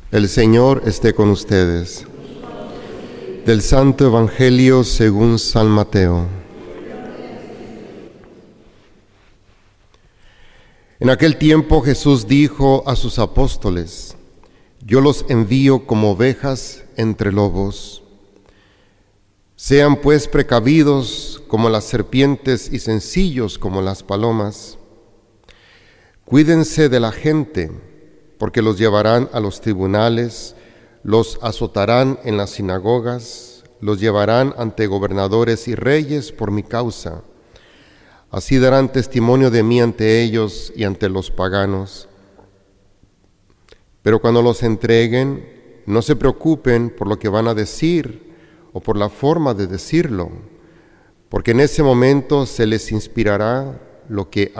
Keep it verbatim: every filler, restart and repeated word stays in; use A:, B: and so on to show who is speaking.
A: El Señor esté con ustedes. Del Santo Evangelio según San Mateo. En aquel tiempo Jesús dijo a sus apóstoles: Yo los envío como ovejas entre lobos. Sean pues precavidos como las serpientes y sencillos como las palomas. Cuídense de la gente, porque los llevarán a los tribunales, los azotarán en las sinagogas, los llevarán ante gobernadores y reyes por mi causa. Así darán testimonio de mí ante ellos y ante los paganos. Pero cuando los entreguen, no se preocupen por lo que van a decir o por la forma de decirlo, porque en ese momento se les inspirará lo que